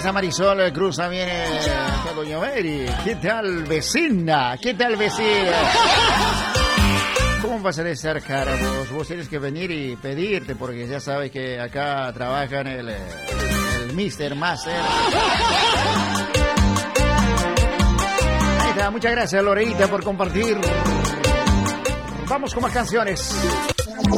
esa Marisol Cruz también, Doña Mary. ¿Qué tal, vecina? ¿Qué tal, vecina? ¿Cómo vas a estar, cara? Vos tienes que venir y pedirte, porque ya sabes que acá trabajan el Mr. Master. Ahí está, muchas gracias, Loreita, por compartir. Vamos con más canciones.